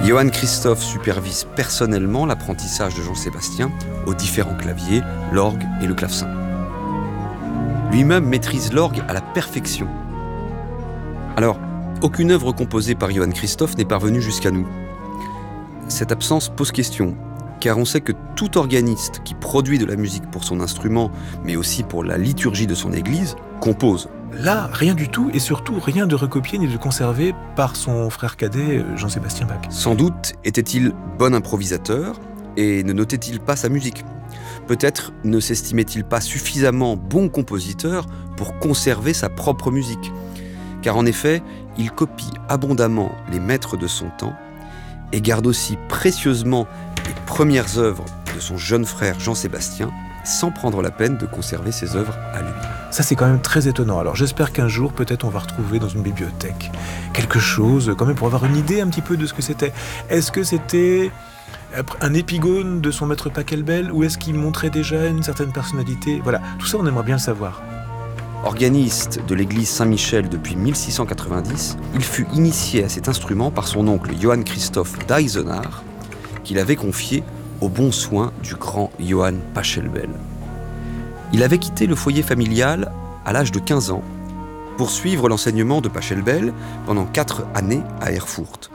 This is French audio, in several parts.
Johann Christoph supervise personnellement l'apprentissage de Jean-Sébastien aux différents claviers, l'orgue et le clavecin. Lui-même maîtrise l'orgue à la perfection. Alors, aucune œuvre composée par Johann Christoph n'est parvenue jusqu'à nous. Cette absence pose question, car on sait que tout organiste qui produit de la musique pour son instrument, mais aussi pour la liturgie de son église, compose. Là, rien du tout, et surtout rien de recopié ni de conservé par son frère cadet Jean-Sébastien Bach. Sans doute était-il bon improvisateur et ne notait-il pas sa musique. Peut-être ne s'estimait-il pas suffisamment bon compositeur pour conserver sa propre musique. Car en effet, il copie abondamment les maîtres de son temps et garde aussi précieusement les premières œuvres de son jeune frère Jean-Sébastien, sans prendre la peine de conserver ses œuvres à lui. Ça, c'est quand même très étonnant. Alors j'espère qu'un jour, peut-être, on va retrouver dans une bibliothèque quelque chose, quand même, pour avoir une idée un petit peu de ce que c'était. Est-ce que c'était un épigone de son maître Pachelbel, ou est-ce qu'il montrait déjà une certaine personnalité? Voilà, tout ça, on aimerait bien le savoir. Organiste de l'église Saint-Michel depuis 1690, il fut initié à cet instrument par son oncle Johann Christoph d'Eisenach, qu'il avait confié aux bons soins du grand Johann Pachelbel. Il avait quitté le foyer familial à l'âge de 15 ans pour suivre l'enseignement de Pachelbel pendant 4 années à Erfurt.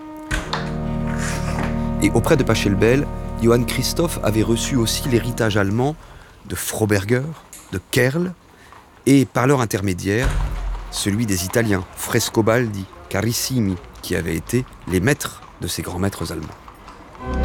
Et auprès de Pachelbel, Johann Christoph avait reçu aussi l'héritage allemand de Froberger, de Kerl, et par leur intermédiaire, celui des Italiens, Frescobaldi, Carissimi, qui avaient été les maîtres de ces grands maîtres allemands.